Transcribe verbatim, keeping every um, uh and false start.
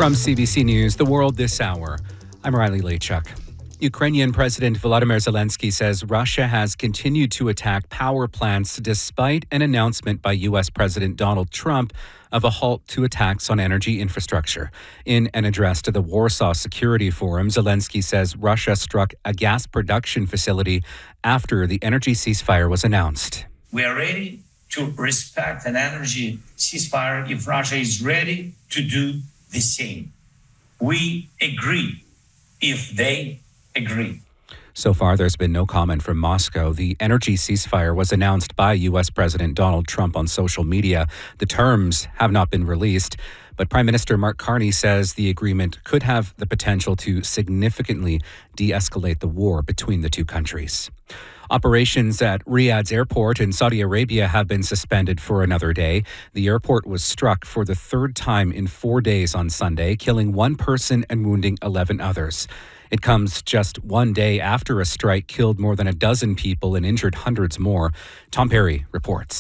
From C B C News, The World This Hour, I'm Riley Lachuk. Ukrainian President Volodymyr Zelensky says Russia has continued to attack power plants despite an announcement by U S President Donald Trump of a halt to attacks on energy infrastructure. In an address to the Warsaw Security Forum, Zelensky says Russia struck a gas production facility after the energy ceasefire was announced. We are ready to respect an energy ceasefire if Russia is ready to do the same. We agree if they agree. So far, there's been no comment from Moscow. The energy ceasefire was announced by U S President Donald Trump on social media. The terms have not been released, but Prime Minister Mark Carney says the agreement could have the potential to significantly de-escalate the war between the two countries. Operations at Riyadh's airport in Saudi Arabia have been suspended for another day. The airport was struck for the third time in four days on Sunday, killing one person and wounding eleven others. It comes just one day after a strike killed more than a dozen people and injured hundreds more. Tom Perry reports.